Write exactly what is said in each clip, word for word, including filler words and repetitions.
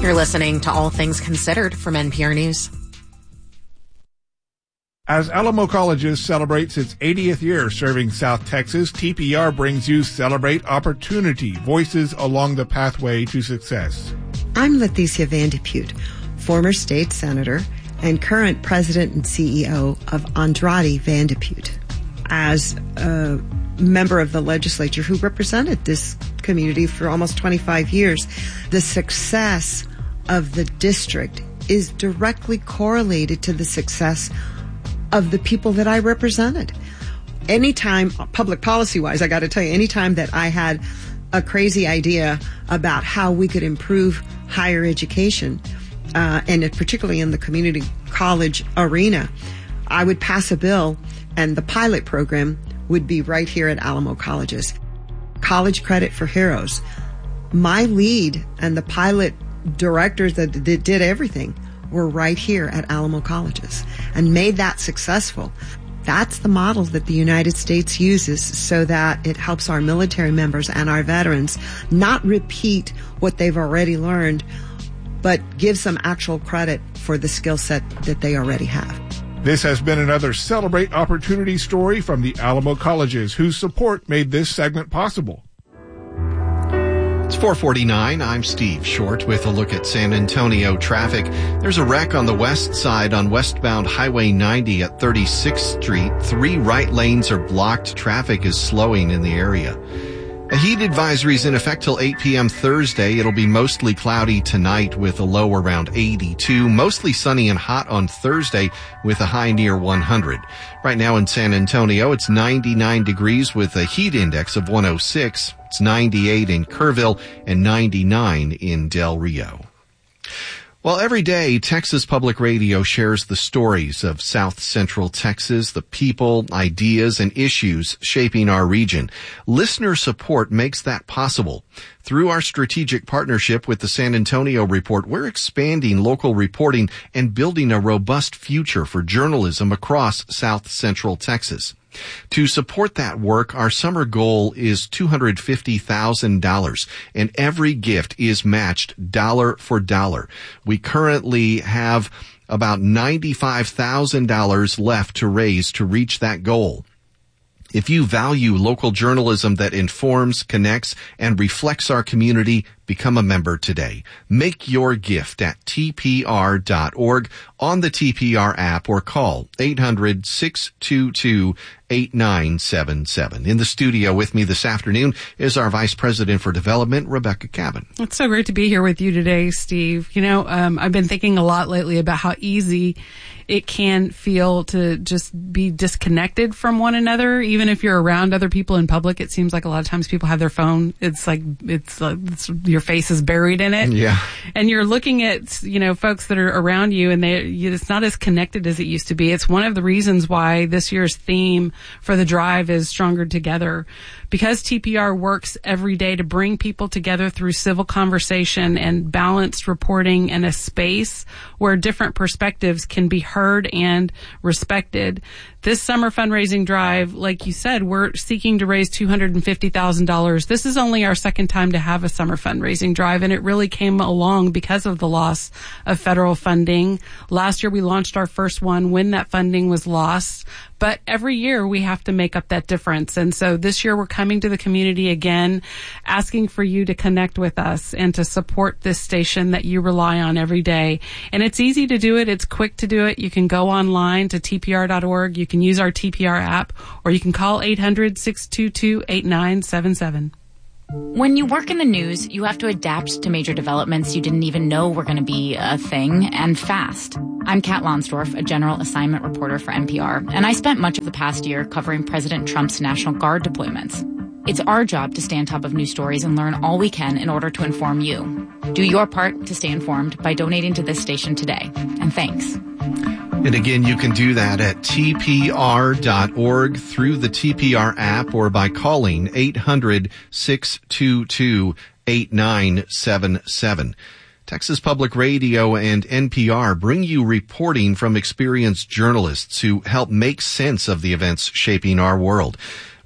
You're listening to All Things Considered from N P R News. As Alamo Colleges celebrates its eightieth year serving South Texas, T P R brings you Celebrate Opportunity, Voices Along the Pathway to Success. I'm Leticia Van de Putte, former state senator and current president and C E O of Andrade Van de Putte. As a member of the legislature who represented this community for almost twenty-five years, the success of the district is directly correlated to the success of the people that I represented. Anytime, public policy-wise, I got to tell you, anytime that I had a crazy idea about how we could improve higher education, uh, and particularly in the community college arena, I would pass a bill, and the pilot program would be right here at Alamo Colleges. College Credit for Heroes. My lead and the pilot directors that, that did everything were right here at Alamo Colleges and made that successful. That's the model that the United States uses so that it helps our military members and our veterans not repeat what they've already learned, but gives them actual credit for the skill set that they already have. This has been another Celebrate Opportunity story from the Alamo Colleges, whose support made this segment possible. It's four forty-nine. I'm Steve Short with a look at San Antonio traffic. There's a wreck on the west side on westbound Highway ninety at thirty-sixth Street. Three right lanes are blocked. Traffic is slowing in the area. A heat advisory is in effect till eight p.m. Thursday. It'll be mostly cloudy tonight with a low around eighty-two. Mostly sunny and hot on Thursday with a high near one hundred. Right now in San Antonio, it's ninety-nine degrees with a heat index of one oh six. It's ninety-eight in Kerrville and ninety-nine in Del Rio. Well, every day, Texas Public Radio shares the stories of South Central Texas, the people, ideas, and issues shaping our region. Listener support makes that possible. Through our strategic partnership with the San Antonio Report, we're expanding local reporting and building a robust future for journalism across South Central Texas. To support that work, our summer goal is two hundred fifty thousand dollars, and every gift is matched dollar for dollar. We currently have about ninety-five thousand dollars left to raise to reach that goal. If you value local journalism that informs, connects, and reflects our community, become a member today. Make your gift at T P R dot org, on the T P R app, or call eight hundred, six two two, eight nine seven seven. In the studio with me this afternoon is our Vice President for Development, Rebecca Cabin. It's so great to be here with you today, Steve. You know, um, I've been thinking a lot lately about how easy it can feel to just be disconnected from one another. Even if you're around other people in public, it seems like a lot of times people have their phone. It's like, it's, uh, it's your face is buried in it. Yeah. And you're looking at, you know, folks that are around you, and they, it's not as connected as it used to be. It's one of the reasons why this year's theme for the drive is Stronger Together. Because T P R works every day to bring people together through civil conversation and balanced reporting and a space where different perspectives can be heard and respected. This summer fundraising drive, like you said, we're seeking to raise two hundred fifty thousand dollars. This is only our second time to have a summer fundraising drive, and it really came along because of the loss of federal funding. Last year we launched our first one when that funding was lost. But every year we have to make up that difference. And so this year we're coming to the community again, asking for you to connect with us and to support this station that you rely on every day. And it's easy to do it. It's quick to do it. You can go online to T P R dot org. You can use our T P R app, or you can call eight hundred, six two two, eight nine seven seven. When you work in the news, you have to adapt to major developments you didn't even know were going to be a thing, and fast. I'm Kat Lonsdorf, a general assignment reporter for N P R, and I spent much of the past year covering President Trump's National Guard deployments. It's our job to stay on top of news stories and learn all we can in order to inform you. Do your part to stay informed by donating to this station today. And thanks. And again, you can do that at T P R dot org through the T P R app, or by calling eight hundred, six two two, eight nine seven seven. Texas Public Radio and N P R bring you reporting from experienced journalists who help make sense of the events shaping our world.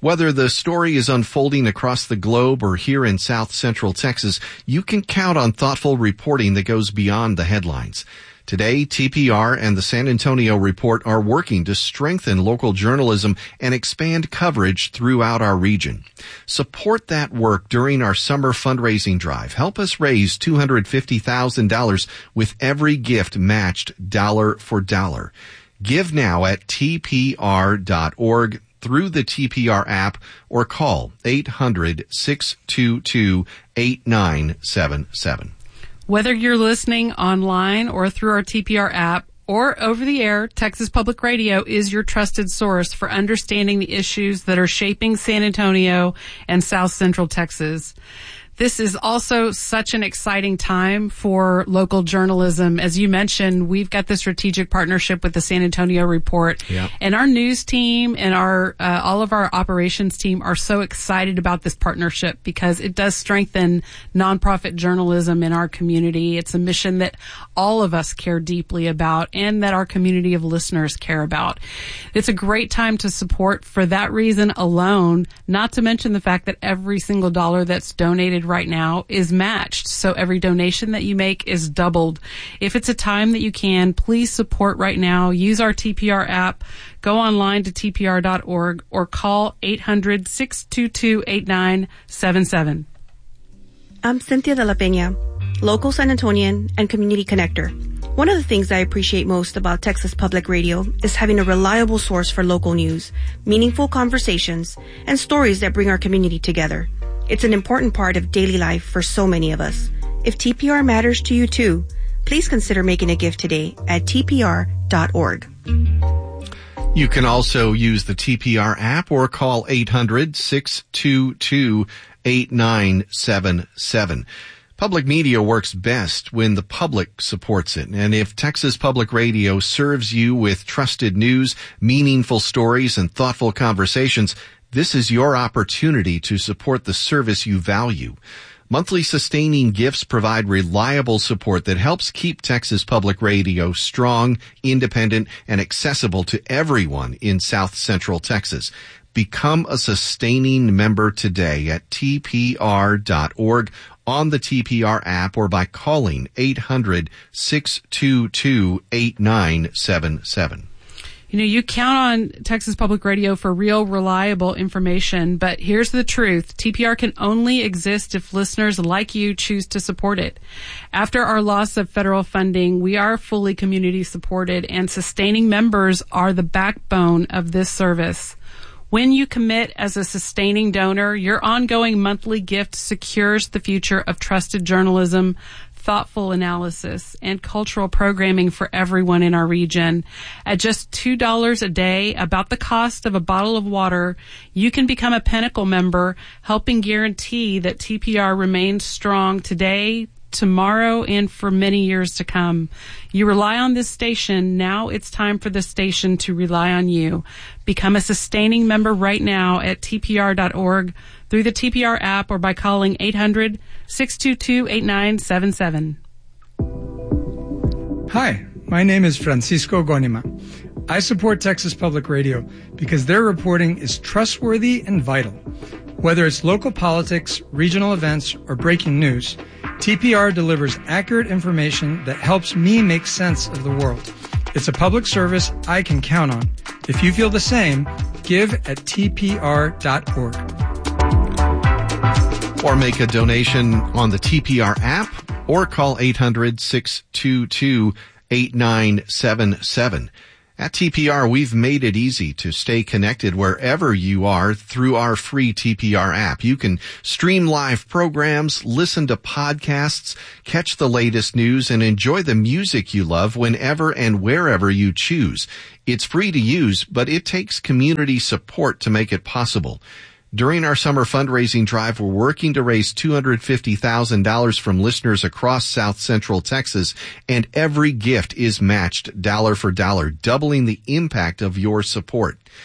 Whether the story is unfolding across the globe or here in South Central Texas, you can count on thoughtful reporting that goes beyond the headlines. Today, T P R and the San Antonio Report are working to strengthen local journalism and expand coverage throughout our region. Support that work during our summer fundraising drive. Help us raise two hundred fifty thousand dollars with every gift matched dollar for dollar. Give now at T P R dot org through the T P R app or call eight hundred, six two two, eight nine seven seven. Whether you're listening online or through our T P R app or over the air, Texas Public Radio is your trusted source for understanding the issues that are shaping San Antonio and South Central Texas. This is also such an exciting time for local journalism. As you mentioned, we've got the strategic partnership with the San Antonio Report. Yep. And our news team and our uh, all of our operations team are so excited about this partnership because it does strengthen nonprofit journalism in our community. It's a mission that all of us care deeply about and that our community of listeners care about. It's a great time to support for that reason alone, not to mention the fact that every single dollar that's donated right now is matched. So every donation that you make is doubled. If it's a time that you can, please support right now. Use our T P R app. Go online to T P R dot org or call eight hundred, six two two, eight nine seven seven. I'm Cynthia de la Peña, local San Antonian and community connector. One of the things I appreciate most about Texas Public Radio is having a reliable source for local news, meaningful conversations, and stories that bring our community together. It's an important part of daily life for so many of us. If T P R matters to you too, please consider making a gift today at T P R dot org. You can also use the T P R app or call eight hundred, six two two, eight nine seven seven. Public media works best when the public supports it. And if Texas Public Radio serves you with trusted news, meaningful stories, and thoughtful conversations, this is your opportunity to support the service you value. Monthly sustaining gifts provide reliable support that helps keep Texas Public Radio strong, independent, and accessible to everyone in South Central Texas. Become a sustaining member today at T P R dot org, on the T P R app, or by calling eight hundred, six two two, eight nine seven seven. You know, you count on Texas Public Radio for real, reliable information, but here's the truth. T P R can only exist if listeners like you choose to support it. After our loss of federal funding, we are fully community supported, and sustaining members are the backbone of this service. When you commit as a sustaining donor, your ongoing monthly gift secures the future of trusted journalism, thoughtful analysis, and cultural programming for everyone in our region. At just two dollars a day, about the cost of a bottle of water, you can become a Pinnacle member, helping guarantee that T P R remains strong today, tomorrow, and for many years to come. You rely on this station. Now it's time for the station to rely on you. Become a sustaining member right now at T P R dot org, through the T P R app, or by calling eight hundred, six two two, eight nine seven seven. Hi, my name is Francisco Gonima. I support Texas Public Radio because their reporting is trustworthy and vital. Whether it's local politics, regional events, or breaking news, T P R delivers accurate information that helps me make sense of the world. It's a public service I can count on. If you feel the same, give at T P R dot org. Or make a donation on the T P R app, or call eight hundred, six two two, eight nine seven seven. At T P R, we've made it easy to stay connected wherever you are through our free T P R app. You can stream live programs, listen to podcasts, catch the latest news, and enjoy the music you love whenever and wherever you choose. It's free to use, but it takes community support to make it possible. During our summer fundraising drive, we're working to raise two hundred fifty thousand dollars from listeners across South Central Texas, and every gift is matched dollar for dollar, doubling the impact of your support.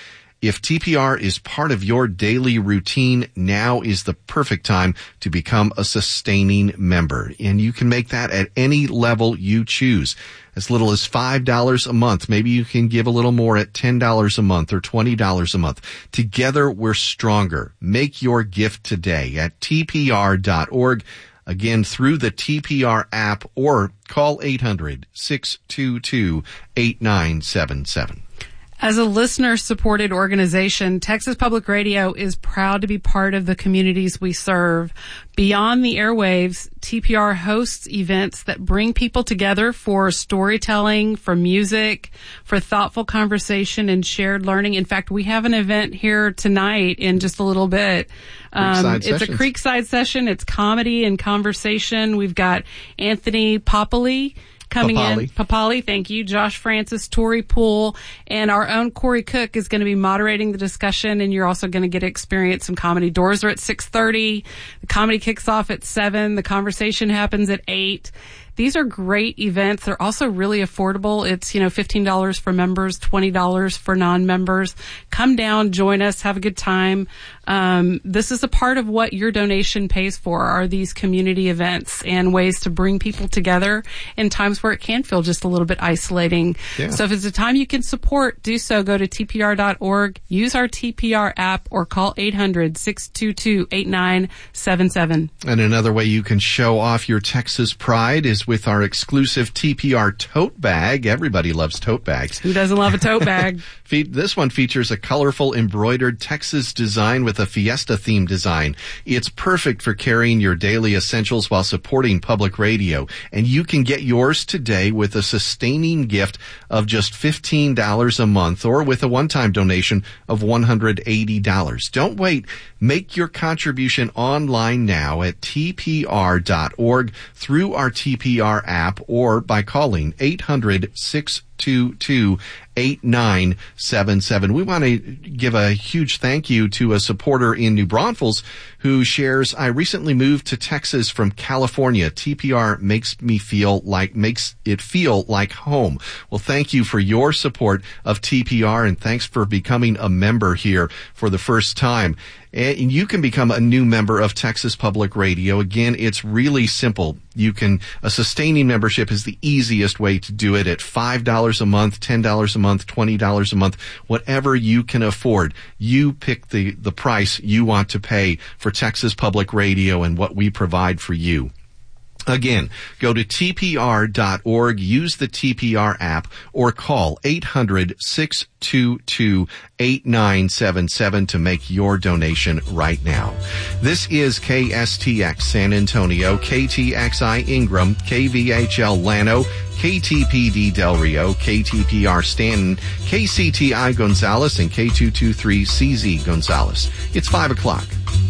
If T P R is part of your daily routine, now is the perfect time to become a sustaining member. And you can make that at any level you choose. As little as five dollars a month. Maybe you can give a little more at ten dollars a month or twenty dollars a month. Together, we're stronger. Make your gift today at T P R dot org. Again, through the T P R app or call eight hundred, six two two, eight nine seven seven. As a listener-supported organization, Texas Public Radio is proud to be part of the communities we serve. Beyond the airwaves, T P R hosts events that bring people together for storytelling, for music, for thoughtful conversation and shared learning. In fact, we have an event here tonight in just a little bit. Um, it's a Creekside session. It's comedy and conversation. We've got Anthony Popoli coming Papali. in. Papali, thank you. Josh Francis, Tori Poole, and our own Corey Cook is going to be moderating the discussion, and you're also going to get to experience some comedy. Doors are at six thirty. The comedy kicks off at seven. The conversation happens at eight. These are great events. They're also really affordable. It's, you know, fifteen dollars for members, twenty dollars for non-members. Come down, join us, have a good time. Um, this is a part of what your donation pays for, are these community events and ways to bring people together in times where it can feel just a little bit isolating. Yeah. So if it's a time you can support, do so. Go to T P R dot org, use our T P R app, or call eight hundred, six two two, eight nine seven seven. And another way you can show off your Texas pride is with our exclusive T P R tote bag. Everybody loves tote bags. Who doesn't love a tote bag? This one features a colorful embroidered Texas design with a Fiesta theme design. It's perfect for carrying your daily essentials while supporting public radio. And you can get yours today with a sustaining gift of just fifteen dollars a month or with a one-time donation of one hundred eighty dollars. Don't wait. Make your contribution online now at T P R dot org through our T P R app or by calling eight hundred, six two two, eight nine seven seven. We want to give a huge thank you to a supporter in New Braunfels who shares, I recently moved to Texas from California. T P R makes me feel like, makes it feel like home. Well, thank you for your support of T P R and thanks for becoming a member here for the first time. And you can become a new member of Texas Public Radio. Again, it's really simple. You can, a sustaining membership is the easiest way to do it at five dollars a month, ten dollars a month, twenty dollars a month, whatever you can afford. You pick the, the price you want to pay for Texas Public Radio and what we provide for you. Again, go to T P R dot org, use the T P R app, or call eight hundred, six two two, eight nine seven seven to make your donation right now. This is K S T X San Antonio, K T X I Ingram, K V H L Llano, K T P D Del Rio, K T P R Stanton, K C T I Gonzales, and K two two three C Z Gonzales. It's five o'clock.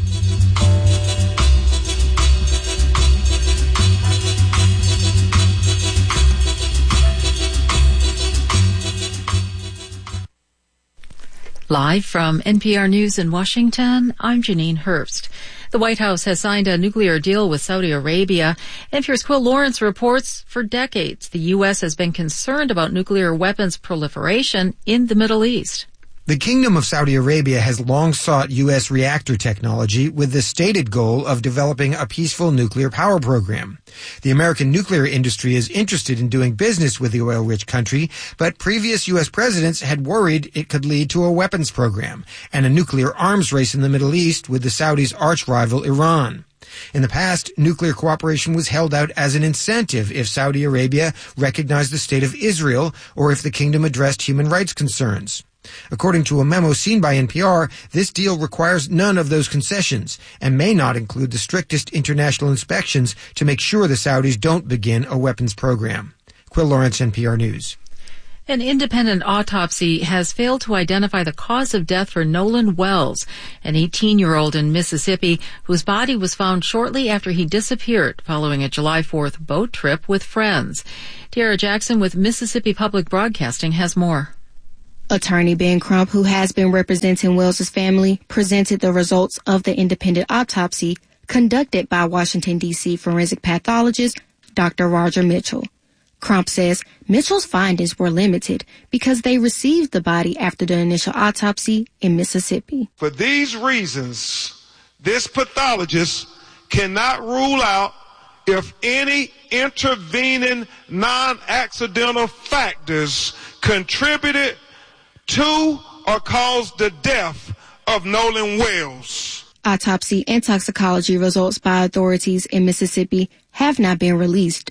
Live from N P R News in Washington, I'm Janine Herbst. The White House has signed a nuclear deal with Saudi Arabia. N P R's Quill Lawrence reports for decades the U S has been concerned about nuclear weapons proliferation in the Middle East. The Kingdom of Saudi Arabia has long sought U S reactor technology with the stated goal of developing a peaceful nuclear power program. The American nuclear industry is interested in doing business with the oil-rich country, but previous U S presidents had worried it could lead to a weapons program and a nuclear arms race in the Middle East with the Saudis' arch-rival Iran. In the past, nuclear cooperation was held out as an incentive if Saudi Arabia recognized the state of Israel or if the kingdom addressed human rights concerns. According to a memo seen by N P R, this deal requires none of those concessions and may not include the strictest international inspections to make sure the Saudis don't begin a weapons program. Quill Lawrence, N P R News. An independent autopsy has failed to identify the cause of death for Nolan Wells, an eighteen-year-old in Mississippi whose body was found shortly after he disappeared following a July fourth boat trip with friends. Tiara Jackson with Mississippi Public Broadcasting has more. Attorney Ben Crump, who has been representing Wells's family, presented the results of the independent autopsy conducted by Washington, D C forensic pathologist Doctor Roger Mitchell. Crump says Mitchell's findings were limited because they received the body after the initial autopsy in Mississippi. For these reasons, this pathologist cannot rule out if any intervening non-accidental factors contributed to or caused the death of Nolan Wells. Autopsy and toxicology results by authorities in Mississippi have not been released